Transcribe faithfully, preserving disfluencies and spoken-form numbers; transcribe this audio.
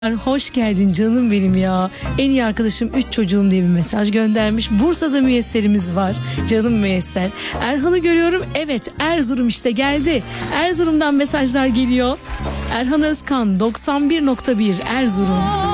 Hoş geldin canım benim ya. En iyi arkadaşım üç çocuğum diye bir mesaj göndermiş. Bursa'da müyesserimiz var. Canım müyesser. Erhan'ı görüyorum. Evet, Erzurum işte geldi. Erzurum'dan mesajlar geliyor. Erhan Özkan doksan bir nokta bir Erzurum.